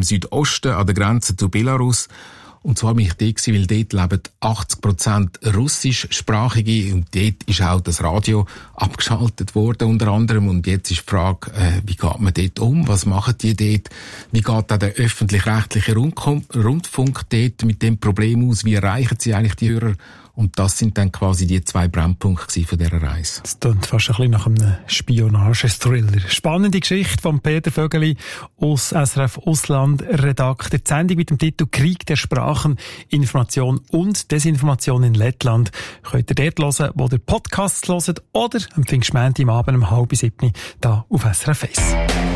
im Südosten an der Grenze zu Belarus. Und zwar bin ich dort, weil dort leben 80% russischsprachige und dort ist auch das Radio abgeschaltet worden unter anderem. Und jetzt ist die Frage, wie geht man dort um? Was machen die dort? Wie geht auch der öffentlich-rechtliche Rundfunk dort mit dem Problem aus? Wie erreichen sie eigentlich die Hörer? Und das sind dann quasi die 2 Brennpunkte von dieser Reise. Das klingt fast ein bisschen nach einem Spionage-Thriller. Spannende Geschichte von Peter Vögeli aus SRF Ausland-Redakteur. Die Sendung mit dem Titel «Krieg der Sprachen, Information und Desinformation in Lettland» könnt ihr dort hören, wo ihr Podcasts hört oder am Pfingstmontag am Abend um 6:30 hier auf SRF 1.